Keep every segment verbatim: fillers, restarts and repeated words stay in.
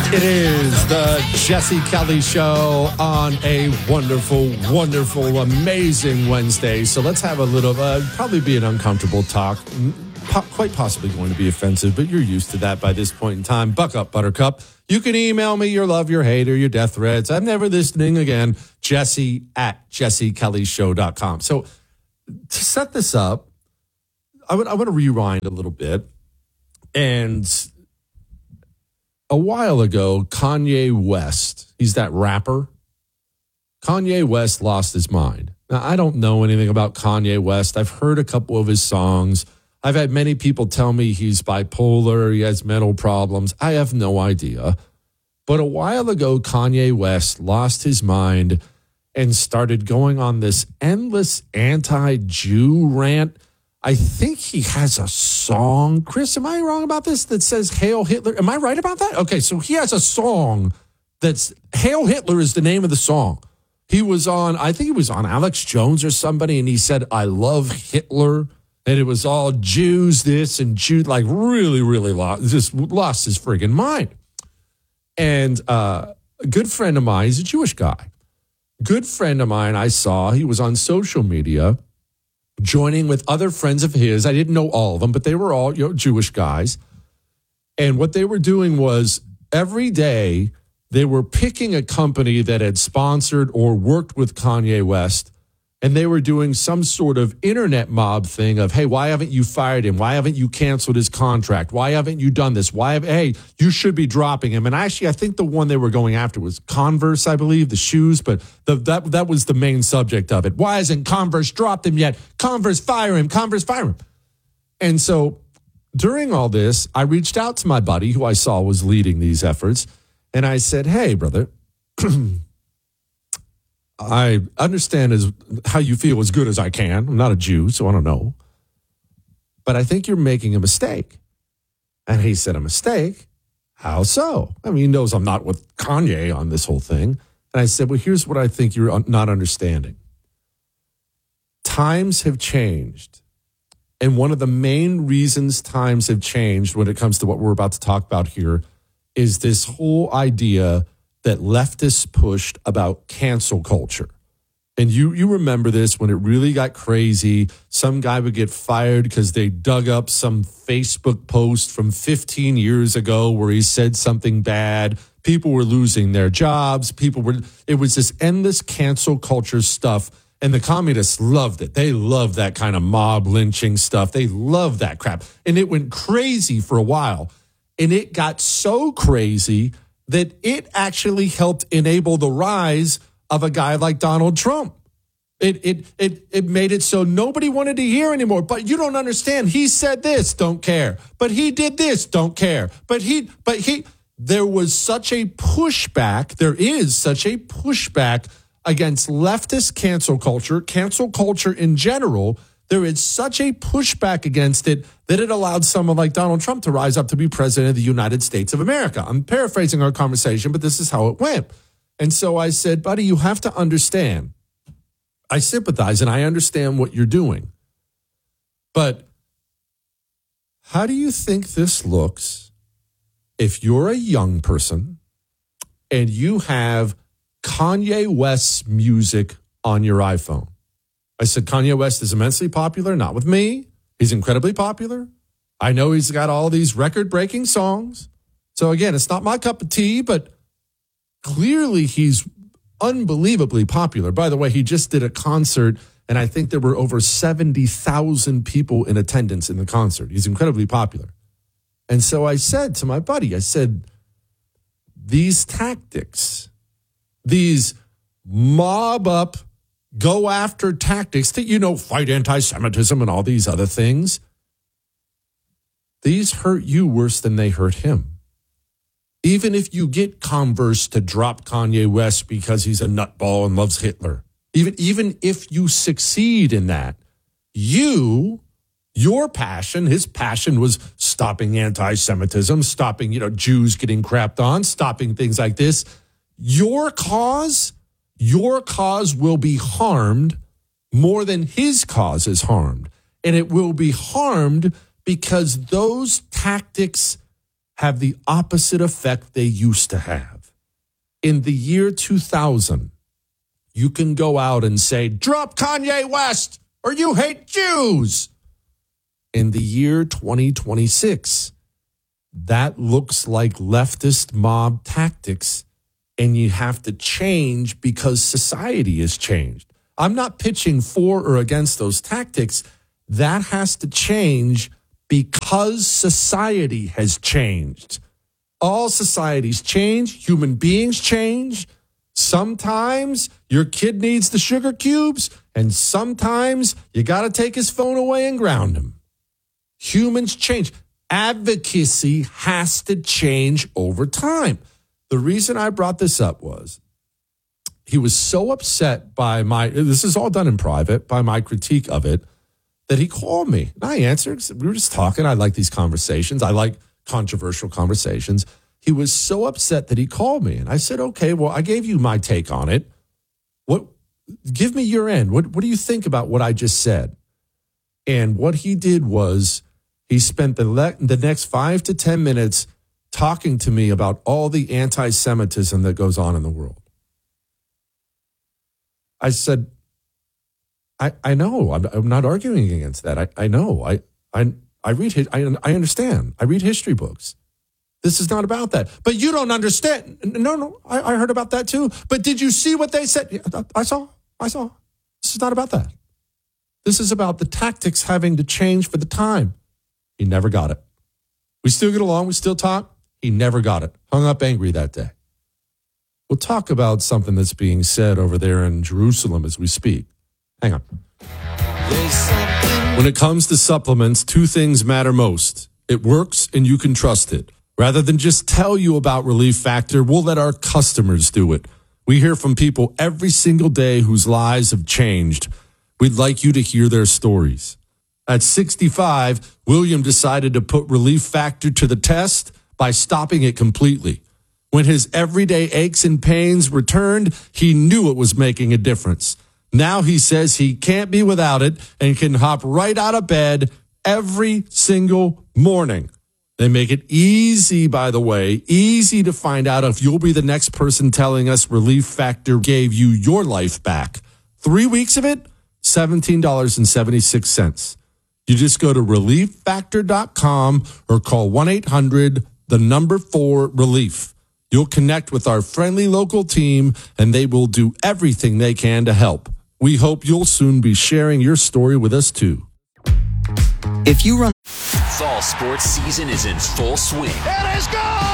It is the Jesse Kelly Show on a wonderful, wonderful, amazing Wednesday. So let's have a little, uh, probably be an uncomfortable talk, po- quite possibly going to be offensive, but you're used to that by this point in time. Buck up, Buttercup. You can email me your love, your hate, or your death threats. I'm never listening again. Jesse at jesse kelly show dot com. So to set this up, I would I want to rewind a little bit. And a while ago, Kanye West, he's that rapper. Kanye West lost his mind. Now, I don't know anything about Kanye West. I've heard a couple of his songs. I've had many people tell me he's bipolar, he has mental problems. I have no idea. But a while ago, Kanye West lost his mind and started going on this endless anti-Jew rant. I think he has a song. Chris, am I wrong about this? That says Hail Hitler. Am I right about that? Okay, so he has a song that's Hail Hitler is the name of the song. He was on, I think he was on Alex Jones or somebody, and he said, I love Hitler. And it was all Jews this and Jews, like really, really lost, just lost his friggin' mind. And uh, a good friend of mine, he's a Jewish guy. Good friend of mine I saw, he was on social media joining with other friends of his. I didn't know all of them, but they were all, you know, Jewish guys. And what they were doing was every day they were picking a company that had sponsored or worked with Kanye West, and they were doing some sort of internet mob thing of, hey, why haven't you fired him? Why haven't you canceled his contract? Why haven't you done this? Why have, hey, you should be dropping him. And actually, I think the one they were going after was Converse, I believe, the shoes, but the, that, that was the main subject of it. Why hasn't Converse dropped him yet? Converse, fire him. Converse, fire him. And so during all this, I reached out to my buddy who I saw was leading these efforts, and I said, hey, brother, I understand as how you feel as good as I can. I'm not a Jew, so I don't know. But I think you're making a mistake. And he said, a mistake? How so? I mean, he knows I'm not with Kanye on this whole thing. And I said, well, here's what I think you're not understanding. Times have changed. And one of the main reasons times have changed when it comes to what we're about to talk about here is this whole idea that leftists pushed about cancel culture. And you you remember this when it really got crazy. Some guy would get fired because they dug up some Facebook post from fifteen years ago where he said something bad. People were losing their jobs. People were, it was this endless cancel culture stuff. And the communists loved it. They loved that kind of mob lynching stuff. They loved that crap. And it went crazy for a while. And it got so crazy that it actually helped enable the rise of a guy like Donald Trump. It it it it made it so nobody wanted to hear anymore. But you don't understand. He said this, don't care. But he did this, don't care. But he but he there was such a pushback. There is such a pushback against leftist cancel culture, cancel culture in general. There is such a pushback against it that it allowed someone like Donald Trump to rise up to be president of the United States of America. I'm paraphrasing our conversation, but this is how it went. And so I said, buddy, you have to understand. I sympathize and I understand what you're doing. But how do you think this looks if you're a young person and you have Kanye West's music on your iPhone? I said, Kanye West is immensely popular, not with me. He's incredibly popular. I know he's got all these record-breaking songs. So again, it's not my cup of tea, but clearly he's unbelievably popular. By the way, he just did a concert, and I think there were over seventy thousand people in attendance in the concert. He's incredibly popular. And so I said to my buddy, I said, these tactics, these mob up, go after tactics that, you know, fight anti-Semitism and all these other things, these hurt you worse than they hurt him. Even if you get Converse to drop Kanye West because he's a nutball and loves Hitler, even, even if you succeed in that, you, your passion, his passion was stopping anti-Semitism, stopping, you know, Jews getting crapped on, stopping things like this. Your cause, your cause will be harmed more than his cause is harmed. And it will be harmed because those tactics have the opposite effect they used to have. In the year two thousand, you can go out and say, drop Kanye West or you hate Jews. In the year twenty twenty-six, that looks like leftist mob tactics, and you have to change because society has changed. I'm not pitching for or against those tactics. That has to change because society has changed. All societies change. Human beings change. Sometimes your kid needs the sugar cubes, and sometimes you got to take his phone away and ground him. Humans change. Advocacy has to change over time. The reason I brought this up was he was so upset by my, this is all done in private, by my critique of it, that he called me. And I answered. We were just talking. I like these conversations. I like controversial conversations. He was so upset that he called me. And I said, okay, well, I gave you my take on it. What? Give me your end. What, what do you think about what I just said? And what he did was he spent the, le- the next five to ten minutes talking to me about all the anti-Semitism that goes on in the world. I said, I, I know. I'm, I'm not arguing against that. I, I know. I I I read. I I understand. I read history books. This is not about that. But you don't understand. No, no. I, I heard about that too. But did you see what they said? Yeah, I saw. I saw. This is not about that. This is about the tactics having to change for the time. He never got it. We still get along. We still talk. He never got it. Hung up angry that day. We'll talk about something that's being said over there in Jerusalem as we speak. Hang on. When it comes to supplements, two things matter most. It works and you can trust it. Rather than just tell you about Relief Factor, we'll let our customers do it. We hear from people every single day whose lives have changed. We'd like you to hear their stories. At sixty-five, William decided to put Relief Factor to the test by stopping it completely. When his everyday aches and pains returned, he knew it was making a difference. Now he says he can't be without it and can hop right out of bed every single morning. They make it easy, by the way, easy to find out if you'll be the next person telling us Relief Factor gave you your life back. Three weeks of it, seventeen dollars and seventy-six cents. You just go to relief factor dot com or call one eight hundred, the number four, relief. You'll connect with our friendly local team, and they will do everything they can to help. We hope you'll soon be sharing your story with us, too. If you run... Fall sports season is in full swing. It is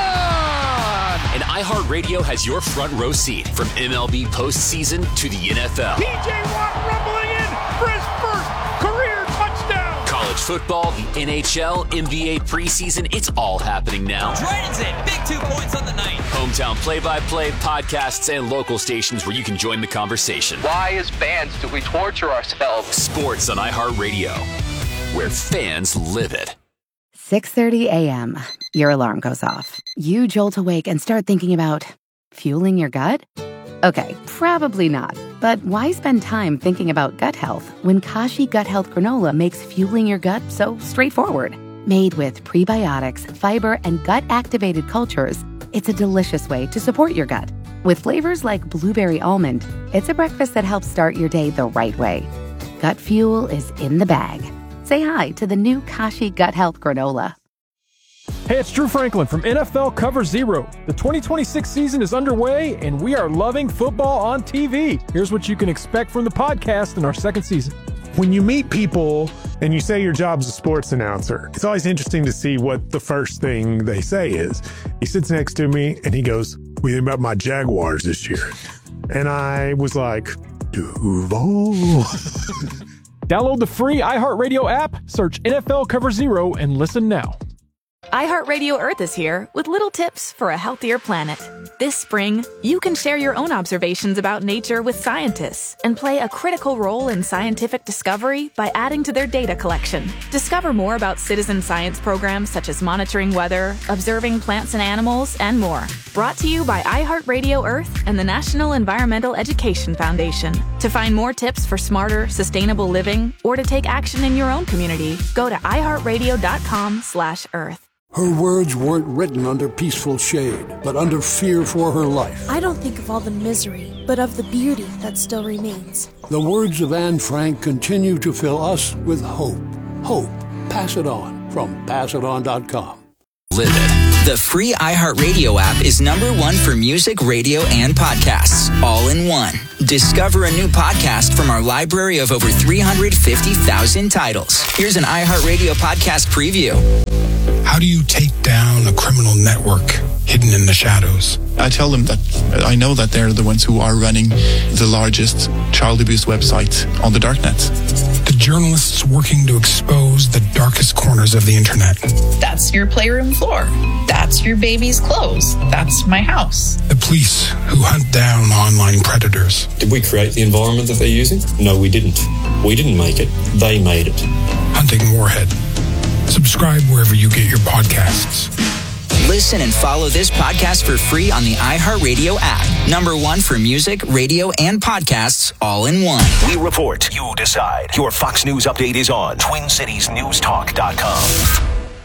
gone! And iHeartRadio has your front row seat from M L B postseason to the N F L. T J Watt rumbling in for his first career touchdown. College football, the N H L, N B A preseason, it's all happening now. Dragons in, big two points on the night. Hometown play-by-play, podcasts, and local stations where you can join the conversation. Why, as fans, do we torture ourselves? Sports on iHeartRadio, where fans live it. six thirty a.m. Your alarm goes off. You jolt awake and start thinking about fueling your gut? Okay, probably not. But why spend time thinking about gut health when Kashi Gut Health Granola makes fueling your gut so straightforward? Made with prebiotics, fiber, and gut-activated cultures, it's a delicious way to support your gut. With flavors like blueberry almond, it's a breakfast that helps start your day the right way. Gut fuel is in the bag. Say hi to the new Kashi Gut Health Granola. Hey, it's Drew Franklin from N F L Cover Zero. The twenty twenty-six season is underway, and we are loving football on T V. Here's what you can expect from the podcast in our second season. When you meet people and you say your job's a sports announcer, it's always interesting to see what the first thing they say is. He sits next to me and he goes, "What do you think about my Jaguars this year?" And I was like, Duval. Download the free iHeartRadio app, search N F L Cover Zero, and listen now. iHeartRadio Earth is here with little tips for a healthier planet. This spring, you can share your own observations about nature with scientists and play a critical role in scientific discovery by adding to their data collection. Discover more about citizen science programs such as monitoring weather, observing plants and animals, and more. Brought to you by iHeartRadio Earth and the National Environmental Education Foundation. To find more tips for smarter, sustainable living or to take action in your own community, go to iHeartRadio.com slash Earth. Her words weren't written under peaceful shade, but under fear for her life. I don't think of all the misery, but of the beauty that still remains. The words of Anne Frank continue to fill us with hope. Hope. Pass it on from pass it on dot com. Live it. The free iHeartRadio app is number one for music, radio, and podcasts, all in one. Discover a new podcast from our library of over three hundred fifty thousand titles. Here's an iHeartRadio podcast preview. How do you take down a criminal network hidden in the shadows? I tell them that I know that they're the ones who are running the largest child abuse website on the darknet. The journalists working to expose the darkest corners of the internet. That's your playroom floor. That's your baby's clothes. That's my house. The police who hunt down online predators. Did we create the environment that they're using? No, we didn't. We didn't make it. They made it. Hunting Warhead. Subscribe wherever you get your podcasts. Listen and follow this podcast for free on the iHeartRadio app. Number one for music, radio, and podcasts, all in one. We report, you decide. Your Fox News update is on Twin Cities News Talk dot com.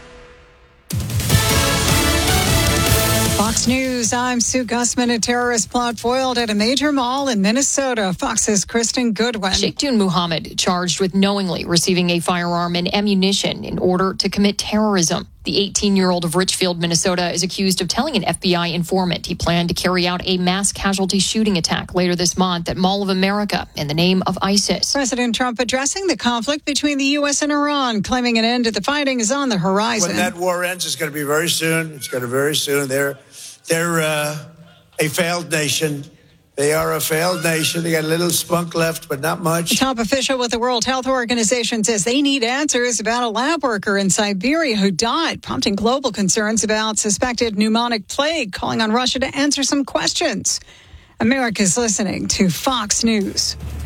Fox News, I'm Sue Gussman. A terrorist plot foiled at a major mall in Minnesota. Fox's Kristen Goodwin. Sheikhtun Muhammad charged with knowingly receiving a firearm and ammunition in order to commit terrorism. The eighteen-year-old of Richfield, Minnesota, is accused of telling an F B I informant he planned to carry out a mass casualty shooting attack later this month at Mall of America in the name of ISIS. President Trump addressing the conflict between the U S and Iran, claiming an end to the fighting is on the horizon. When that war ends, it's going to be very soon. It's going to be very soon. They're, they're uh, a failed nation. They are a failed nation. They got a little spunk left, but not much. A top official with the World Health Organization says they need answers about a lab worker in Siberia who died, prompting global concerns about suspected pneumonic plague, calling on Russia to answer some questions. America's listening to Fox News.